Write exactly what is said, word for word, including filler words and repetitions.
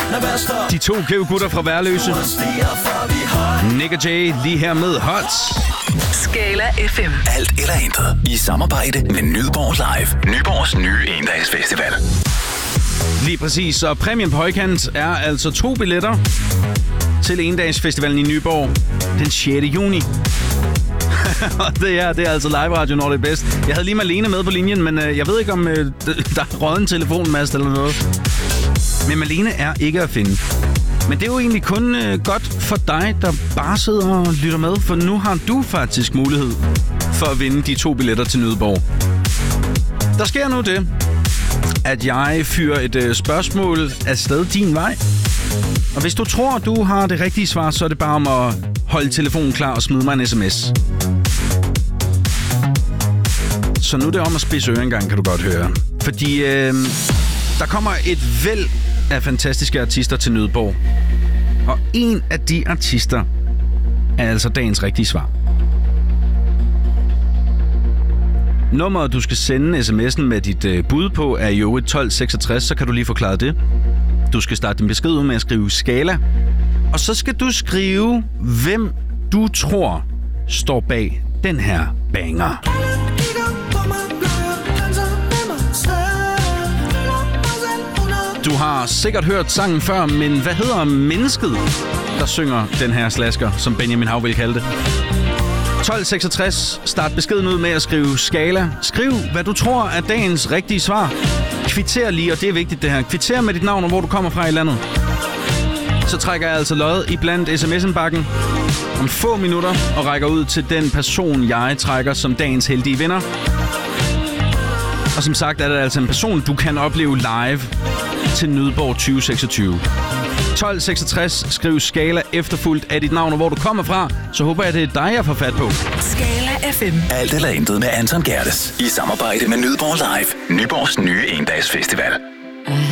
De to kævgutter fra Værløse. Nick og Jay lige her med Hot. Skala F M. Alt eller intet. I samarbejde med Nyborg Live. Nyborgs nye endagsfestival. Lige præcis, og præmien på højkant er altså to billetter til endagsfestivalen i Nyborg den sjette juni. Og det er, det er altså live radio, når det er bedst. Jeg havde lige Malene med på linjen, men øh, jeg ved ikke, om øh, der er røget en telefonmast eller noget. Men Malene er ikke at finde. Men det er jo egentlig kun øh, godt for dig, der bare sidder og lytter med, for nu har du faktisk mulighed for at vinde de to billetter til Nyborg. Der sker nu det, at jeg fyrer et øh, spørgsmål afsted din vej. Og hvis du tror, du har det rigtige svar, så er det bare om at holde telefonen klar og smide mig en sms. Så nu er det om at spidse ører engang, kan du godt høre. Fordi øh, der kommer et væld af fantastiske artister til Nyborg. Og en af de artister er altså dagens rigtige svar. Nummeret, du skal sende sms'en med dit øh, bud på, er i øvrigt tolv seksogtres, så kan du lige forklare det. Du skal starte din besked ud med at skrive skala. Og så skal du skrive, hvem du tror står bag den her banger. Du har sikkert hørt sangen før, men hvad hedder mennesket, der synger den her slasker, som Benjamin Hav vil kalde det? tolv seksogtres. Start beskeden ud med at skrive skala. Skriv, hvad du tror er dagens rigtige svar. Kvitter lige, og det er vigtigt det her. Kvitter med dit navn og hvor du kommer fra i landet. Så trækker jeg altså lod i blandt sms'en-bakken om få minutter og rækker ud til den person, jeg trækker som dagens heldige vinder. Og som sagt er det altså en person, du kan opleve live til Nyborg tyve seksogtyve. tolv seksogtres. Skriv skala efterfulgt af dit navn og hvor du kommer fra. Så håber jeg, det er dig, jeg får fat på. Skala F M. Alt eller intet med Anton Gerdes. I samarbejde med Nyborg Live. Nyborgs nye endagsfestival.